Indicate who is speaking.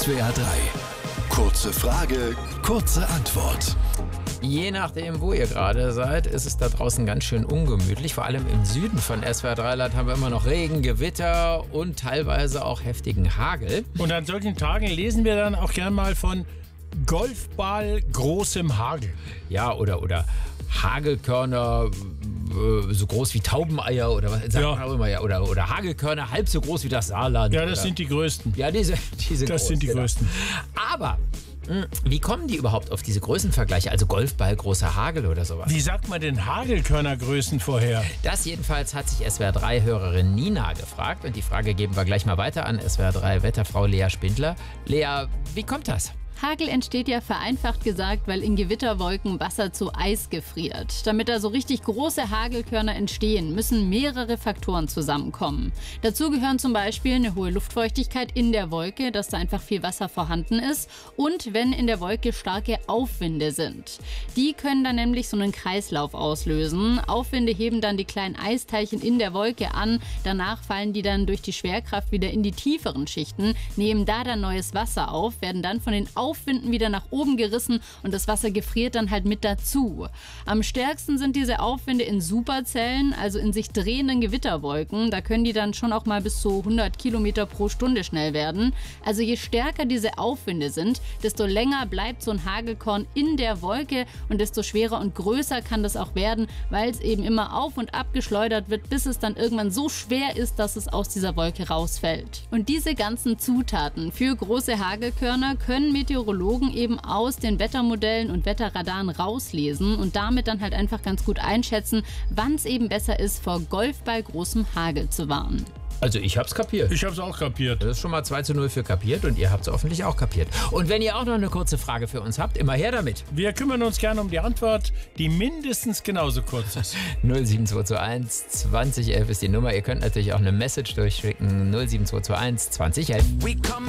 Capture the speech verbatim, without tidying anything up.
Speaker 1: S W R drei. Kurze Frage, kurze Antwort.
Speaker 2: Je nachdem, wo ihr gerade seid, ist es da draußen ganz schön ungemütlich. Vor allem im Süden von S W R drei Land haben wir immer noch Regen, Gewitter und teilweise auch heftigen Hagel.
Speaker 3: Und an solchen Tagen lesen wir dann auch gern mal von Golfball großem Hagel.
Speaker 2: Ja, oder, oder Hagelkörner äh, so groß wie Taubeneier oder was sagt
Speaker 3: Ja.
Speaker 2: man auch immer, ja. Oder, oder Hagelkörner halb so groß wie das Saarland.
Speaker 3: Ja, das
Speaker 2: oder,
Speaker 3: sind die größten.
Speaker 2: Ja, diese, diese
Speaker 3: Das
Speaker 2: groß,
Speaker 3: sind die
Speaker 2: genau.
Speaker 3: größten.
Speaker 2: Aber mh, wie kommen die überhaupt auf diese Größenvergleiche? Also Golfball, großer Hagel oder sowas?
Speaker 3: Wie sagt man denn Hagelkörnergrößen vorher?
Speaker 2: Das jedenfalls hat sich S W R drei-Hörerin Nina gefragt. Und die Frage geben wir gleich mal weiter an S W R drei-Wetterfrau Lea Spindler. Lea, wie kommt das?
Speaker 4: Hagel entsteht ja vereinfacht gesagt, weil in Gewitterwolken Wasser zu Eis gefriert. Damit da so richtig große Hagelkörner entstehen, müssen mehrere Faktoren zusammenkommen. Dazu gehören zum Beispiel eine hohe Luftfeuchtigkeit in der Wolke, dass da einfach viel Wasser vorhanden ist, und wenn in der Wolke starke Aufwinde sind. Die können dann nämlich so einen Kreislauf auslösen. Aufwinde heben dann die kleinen Eisteilchen in der Wolke an, danach fallen die dann durch die Schwerkraft wieder in die tieferen Schichten, nehmen da dann neues Wasser auf, werden dann von den Aufwinden wieder nach oben gerissen und das Wasser gefriert dann halt mit dazu. Am stärksten sind diese Aufwinde in Superzellen, also in sich drehenden Gewitterwolken. Da können die dann schon auch mal bis zu hundert Kilometer pro Stunde schnell werden. Also je stärker diese Aufwinde sind, desto länger bleibt so ein Hagelkorn in der Wolke und desto schwerer und größer kann das auch werden, weil es eben immer auf und ab geschleudert wird, bis es dann irgendwann so schwer ist, dass es aus dieser Wolke rausfällt. Und diese ganzen Zutaten für große Hagelkörner können Meteorologen eben aus den Wettermodellen und Wetterradaren rauslesen und damit dann halt einfach ganz gut einschätzen, wann es eben besser ist, vor Golfball großem Hagel zu warnen.
Speaker 2: Also ich hab's kapiert.
Speaker 3: Ich hab's auch kapiert.
Speaker 2: Das ist schon mal zwei zu null für kapiert und ihr habt's hoffentlich auch kapiert. Und wenn ihr auch noch eine kurze Frage für uns habt, immer her damit.
Speaker 3: Wir kümmern uns gerne um die Antwort, die mindestens genauso kurz ist.
Speaker 2: null sieben zwei zwei eins zwanzig elf ist die Nummer. Ihr könnt natürlich auch eine Message durchschicken. null sieben zwei zwei eins zwanzig elf.
Speaker 1: We come